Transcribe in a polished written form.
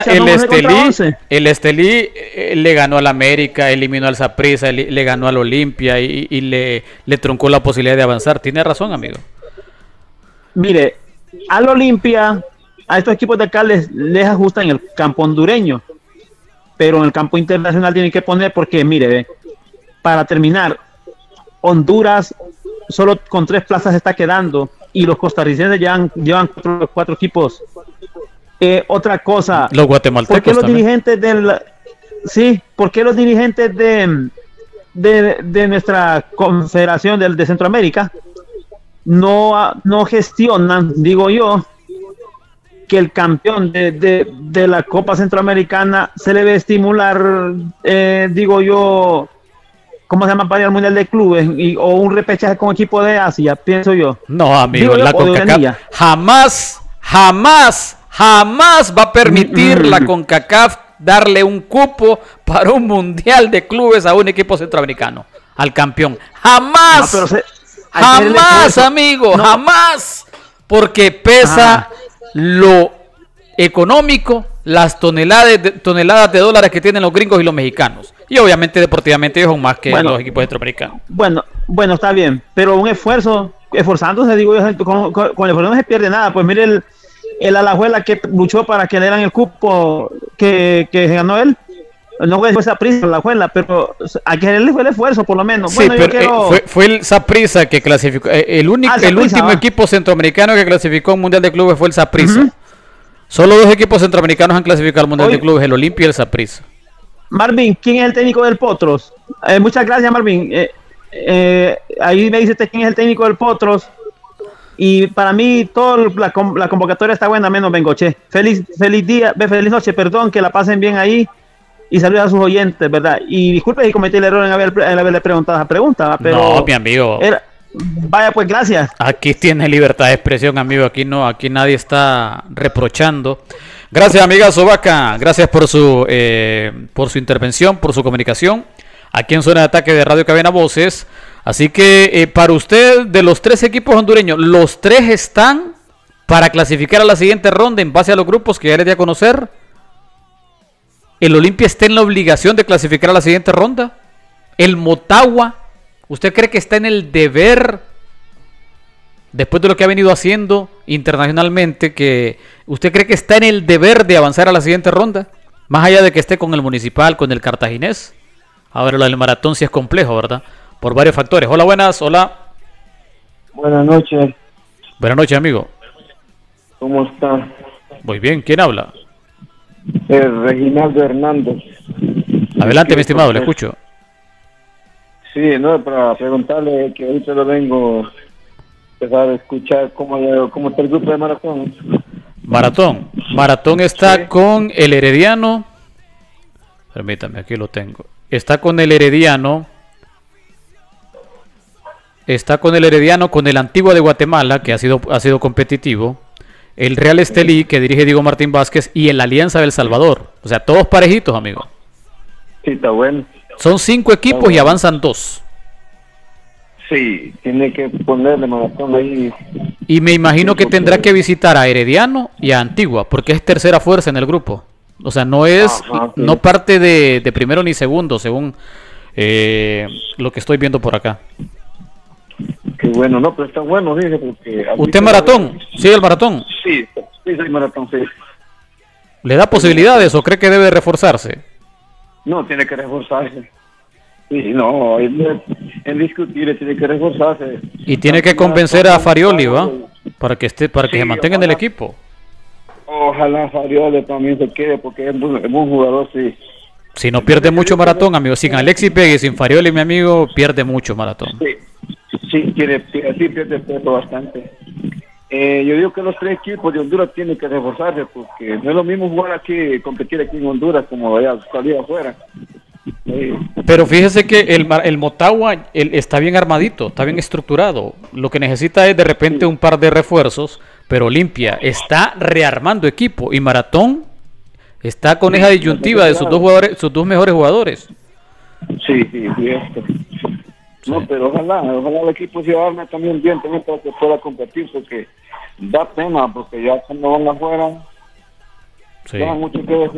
El Estelí le ganó al América, eliminó al Saprissa, le ganó al Olimpia y le truncó la posibilidad de avanzar. Tiene razón, amigo. Mire, al Olimpia, a estos equipos de acá les ajustan el campo hondureño, pero en el campo internacional tienen que poner, porque mire, para terminar, Honduras solo con 3 plazas se está quedando y los costarricenses llevan cuatro equipos. Otra cosa, los guatemaltecos ¿por qué los también dirigentes ¿por qué los dirigentes de nuestra confederación de Centroamérica no gestionan, digo yo, que el campeón de la Copa Centroamericana se le debe estimular, digo yo, ¿cómo se llama? Para ir al Mundial de Clubes o un repechaje con equipo de Asia, pienso yo? No, amigo, yo, la CONCACAF jamás va a permitir la CONCACAF darle un cupo para un Mundial de Clubes a un equipo centroamericano, al campeón. Jamás. No, jamás, amigo, no. Jamás. Porque pesa lo económico, las toneladas de dólares que tienen los gringos y los mexicanos. Y obviamente deportivamente ellos son más que los equipos centroamericanos. Bueno, está bien, pero un esforzándose, digo yo, con el esfuerzo no se pierde nada. Pues mire el Alajuela que luchó para que le dieran el cupo que ganó él. No fue esa prisa la Alajuela, pero a que él fue el esfuerzo por lo menos. Sí, bueno, pero fue el Saprissa que clasificó. El último equipo centroamericano que clasificó un Mundial de Clubes fue el Saprissa. Solo 2 equipos centroamericanos han clasificado al Mundial de Clubes, el Olimpia y el Saprissa. Marvin, ¿quién es el técnico del Potros? Muchas gracias, Marvin. Ahí me dice quién es el técnico del Potros. Y para mí toda la convocatoria está buena, menos Bengoche. Feliz noche, perdón, que la pasen bien ahí. Y saludos a sus oyentes, ¿verdad? Y disculpe si cometí el error en haberle preguntado esa pregunta, pero... No, mi amigo. Vaya, pues, gracias. Aquí tiene libertad de expresión, amigo. Aquí nadie está reprochando. Gracias, amiga Sobaca. Gracias por su intervención, por su comunicación. Aquí en Zona de Ataque de Radio Cabina Voces. Así que, para usted, de los 3 equipos hondureños, los 3 están para clasificar a la siguiente ronda en base a los grupos que ya les di a conocer. ¿El Olimpia está en la obligación de clasificar a la siguiente ronda? ¿El Motagua, usted cree que está en el deber, después de lo que ha venido haciendo internacionalmente, que usted cree que está en el deber de avanzar a la siguiente ronda? Más allá de que esté con el Municipal, con el Cartaginés. Ahora lo del Maratón sí es complejo, ¿verdad? Por varios factores. Hola, buenas, hola. Buenas noches. Buenas noches, amigo. ¿Cómo está? Muy bien, ¿quién habla? Reginaldo Hernández. Adelante, mi estimado, le escucho. Sí, no, para preguntarle que ahorita lo vengo a empezar a escuchar cómo está el grupo de Maratón. Maratón está con el Herediano. Permítame, aquí lo tengo. Está con el Herediano, con el Antigua de Guatemala, que ha sido competitivo, el Real Estelí, que dirige Diego Martín Vázquez, y el Alianza del Salvador. O sea, todos parejitos, amigo. Sí, está bueno. Son 5 equipos y avanzan 2. Sí, tiene que ponerle Maratón ahí. Y me imagino que tendrá que visitar a Herediano y a Antigua, porque es tercera fuerza en el grupo. O sea, no parte de primero ni segundo, según lo que estoy viendo por acá. Qué bueno, no, pero está bueno, dije, porque... ¿Usted Maratón? ¿Sigue el Maratón? Sí, soy Maratón, sí. ¿Le da posibilidades o cree que debe reforzarse? No, tiene que reforzarse. Sí, no, es indiscutible, tiene que reforzarse. Y tiene que convencer a Farioli, ¿va? Para que se mantenga en el equipo. Ojalá Farioli también se quede, porque es un jugador, sí. Si no pierde mucho Maratón, amigo. Sin Alexis Vega y sin Farioli, mi amigo, pierde mucho Maratón. Sí, pierde peso bastante. Yo digo que los 3 equipos de Honduras tienen que reforzarse, porque no es lo mismo jugar aquí, competir aquí en Honduras, como allá salir afuera. Pero fíjese que el Motagua está bien armadito, está bien estructurado. Lo que necesita es de repente un par de refuerzos, pero Olimpia está rearmando equipo y Maratón está con esa disyuntiva de sus 2 mejores jugadores. Sí, esto. No, pero ojalá el equipo se arme también bien, también para que pueda competir, porque da pena, porque ya cuando van afuera, da mucho que decir.